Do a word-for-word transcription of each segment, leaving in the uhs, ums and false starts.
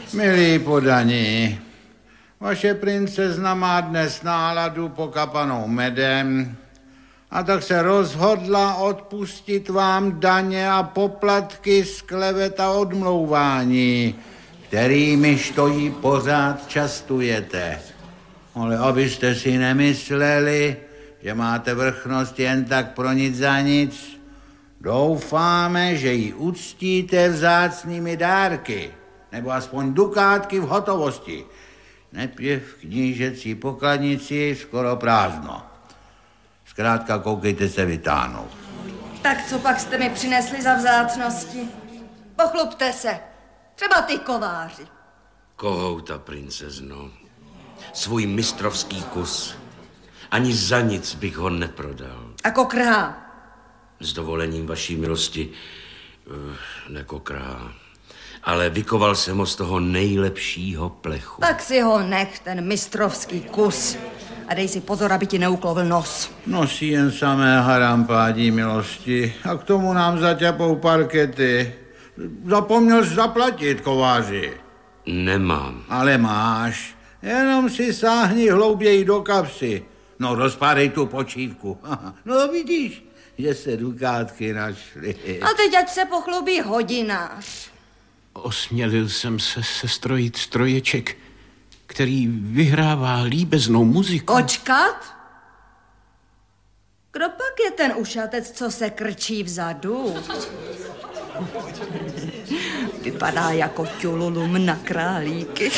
Milí podaní, vaše princezna má dnes náladu pokapanou medem a tak se rozhodla odpustit vám daně a poplatky z klevet a odmlouvání, kterýmiž to jí pořád častujete. Ale abyste si nemysleli, že máte vrchnost jen tak pro nic za nic, doufáme, že ji uctíte vzácnými dárky, nebo aspoň dukátky v hotovosti. Nepě v knížecí pokladnici skoro prázdno. Zkrátka koukejte se vytáhnout. Tak co pak jste mi přinesli za vzácnosti? Pochlupte se. Třeba ty kováři. Kohouta, princezno. Svůj mistrovský kus. Ani za nic bych ho neprodal. A kokrhá? S dovolením vaší milosti uh, nekokrhá. Ale vykoval jsem ho z toho nejlepšího plechu. Tak si ho nech, ten mistrovský kus. A dej si pozor, aby ti neuklovil nos. Nosí jen samé harampádí milosti a k tomu nám zaťapou parkety. Zapomněl jsi zaplatit, kováři. Nemám. Ale máš. Jenom si sáhni hlouběji do kapsy. No, rozpádej tu počívku. No, vidíš, že se dukátky našly. A teď ať se pochlubí hodinář. Osmělil jsem se sestrojit stroječek, který vyhrává líbeznou muziku. Očkat? Kdo pak je ten ušatec, co se krčí vzadu? Vypadá jako ťululum na králíky.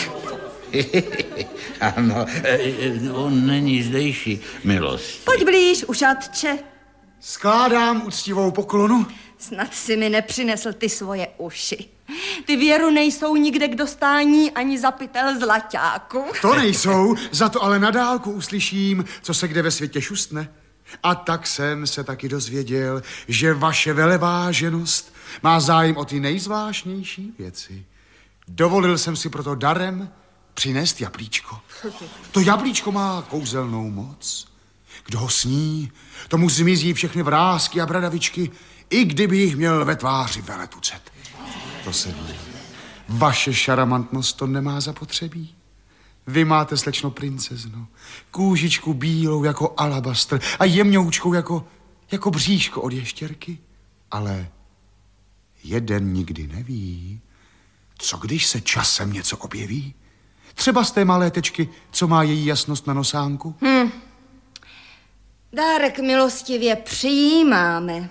Ano, on není zdejší, milost. Pojď blíž, ušatče. Skládám úctivou poklonu. Snad si mi nepřinesl ty svoje uši. Ty věru nejsou nikde k dostání ani za pytel zlaťáku. To nejsou, za to ale na dálku uslyším, co se kde ve světě šustne. A tak jsem se taky dozvěděl, že vaše veleváženost má zájem o ty nejzvláštnější věci. Dovolil jsem si proto darem přinést jablíčko. To jablíčko má kouzelnou moc. Kdo ho sní, tomu zmizí všechny vrásky a bradavičky, i kdyby jich měl ve tváři veletucet. To se ví. Vaše šaramantnost to nemá zapotřebí. Vy máte, slečno princezno, kůžičku bílou jako alabastr a jemňoučkou jako, jako bříško od ještěrky. Ale jeden nikdy neví, co když se časem něco objeví. Třeba z té malé tečky, co má její jasnost na nosánku. Hm. Dárek milostivě přijímáme.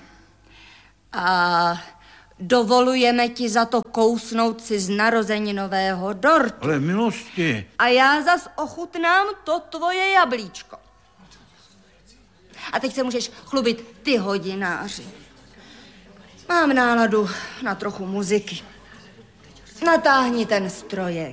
A dovolujeme ti za to kousnout si z narozeninového dortu. Ale milosti. A já zas ochutnám to tvoje jablíčko. A teď se můžeš chlubit ty hodináři. Mám náladu na trochu muziky. Natáhni ten strojek.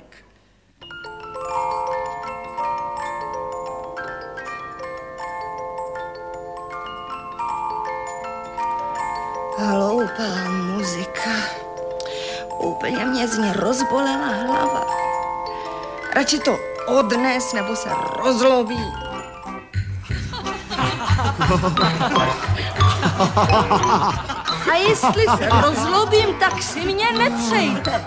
Hloupá muzika. Úplně mě z ní rozbolela hlava. Radši to odnes, nebo se rozlobí. A jestli se rozlobím, tak si mě nepřejte.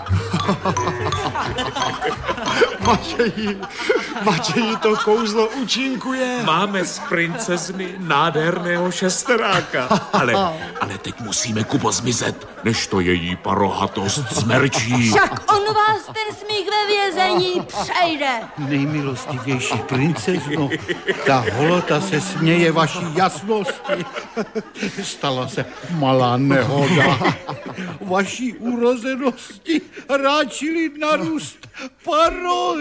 Matěji, Matěji, to kouzlo účinkuje. Máme z princezny nádherného šesteráka. Ale, ale teď musíme, Kubo, zmizet, než to její parohatost zmerčí. Však on vás ten smích ve vězení přejde. Nejmilostivější princezno, ta holota se směje vaší jasnosti. Stala se malá nehoda. Vaší urozenosti ráčili narůst parohy.